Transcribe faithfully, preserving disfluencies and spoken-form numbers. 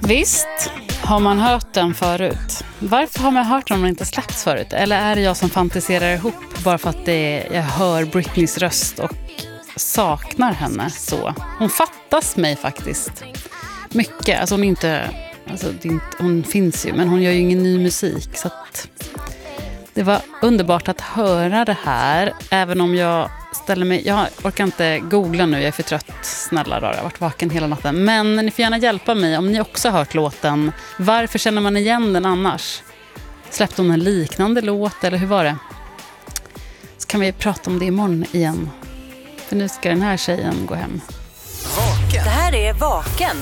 Visst har man hört den förut. Varför har man hört den om den inte släppts förut? Eller är det jag som fantiserar ihop bara för att det är, jag hör Britneys röst och saknar henne så? Hon fattas mig faktiskt mycket. Alltså hon är inte, alltså det är inte, hon finns ju, men hon gör ju ingen ny musik. Så att det var underbart att höra det här, även om jag ställer mig, jag orkar inte googla nu, jag är för trött, snälla då, jag har varit vaken hela natten. Men ni får gärna hjälpa mig om ni också har hört låten. Varför känner man igen den annars? Släppte hon en liknande låt eller hur var det? Så kan vi prata om det imorgon igen. För nu ska den här tjejen gå hem. Vaken. Det här är Vaken